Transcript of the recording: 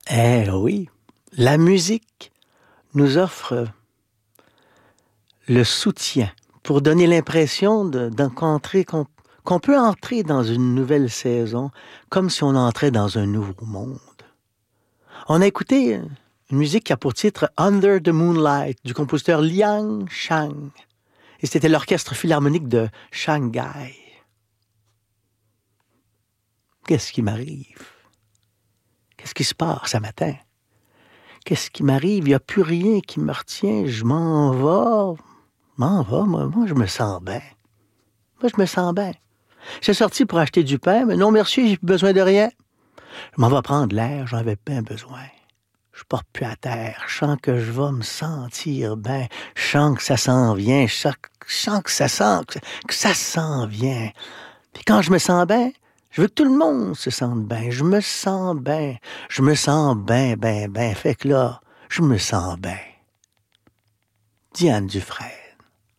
Eh oui, la musique nous offre le soutien pour donner l'impression qu'on peut entrer dans une nouvelle saison comme si on entrait dans un nouveau monde. On a écouté une musique qui a pour titre Under the Moonlight du compositeur Liang Shang. Et c'était l'orchestre philharmonique de Shanghai. Qu'est-ce qui m'arrive? Qu'est-ce qui se passe ce matin? Qu'est-ce qui m'arrive? Il n'y a plus rien qui me retient. Je m'en vais. Moi, je me sens bien. Moi, je me sens bien. J'ai sorti pour acheter du pain, mais non, merci, j'ai plus besoin de rien. Je m'en vais prendre l'air, j'en avais bien besoin. Je porte plus à terre. Je sens que je vais me sentir bien. Je sens que ça s'en vient. Je sens que ça s'en vient. Puis quand je me sens bien, je veux que tout le monde se sente bien. Je me sens bien. Je me sens bien. Fait que là, je me sens bien. Diane Dufresne.